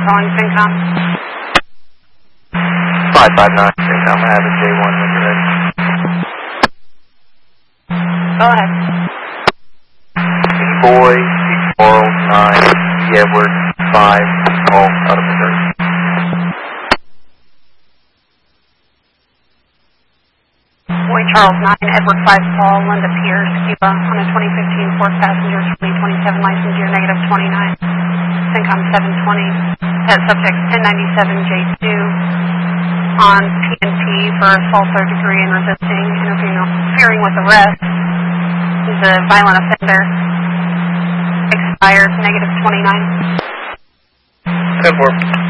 calling FinCom. 559 FinCom, I have a J1 when you're ready. Go ahead. Boy, Coral 9, Edward 5, Paul, out of Missouri. Boy Charles 9, Edward 5, Paul, Linda Pierce, Cuba, on a 2015 Ford Passenger 2027 license year negative 29. FinCom 720. At subject 1097 J2 on PNP for assault third degree and resisting, interfering with arrest. He's a violent offender. Expired negative 29. 10-4.